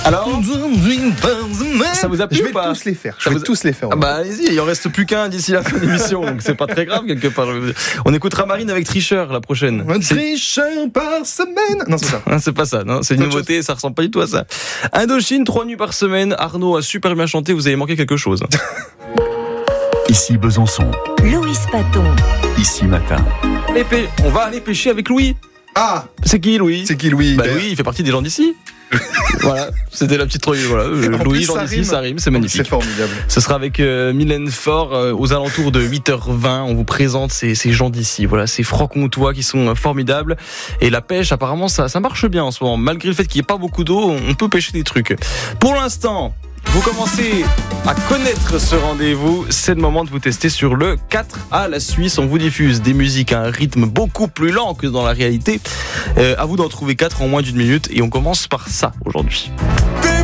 Alors, ça vous a plu Je ou vais pas? tous les faire. Je vais tous les faire. Ah bah allez-y, il en reste plus qu'un d'ici la fin de l'émission, donc c'est pas très grave quelque part. On écoutera Marine avec Tricheur la prochaine. Un tricheur par semaine. Non, c'est ça. C'est pas ça, non, c'est une nouveauté, ça ressemble pas du tout à ça. Indochine, 3 nuits par semaine. Arnaud a super bien chanté, vous avez manqué quelque chose. Ici Besançon, Louis Paton. ici Matin. On va aller pêcher avec Louis. Ah, C'est qui Louis? c'est qui Louis? Bah Louis, il fait partie des gens d'ici. Voilà, c'était la petite trouille. Voilà. En Louis, plus, gens ça d'ici, rime. ça rime, c'est magnifique. C'est formidable. Ce sera avec Mylène Faure aux alentours de 8h20. On vous présente ces gens d'ici. Voilà, ces francs-comtois qui sont formidables. Et la pêche, apparemment, ça marche bien en ce moment. Malgré le fait qu'il n'y ait pas beaucoup d'eau, on peut pêcher des trucs. Pour l'instant, vous commencez à connaître ce rendez-vous. C'est le moment de vous tester sur le 4A la Suisse. On vous diffuse des musiques à un rythme beaucoup plus lent que dans la réalité. À vous d'en trouver 4 en moins d'une minute. Et on commence par ça aujourd'hui.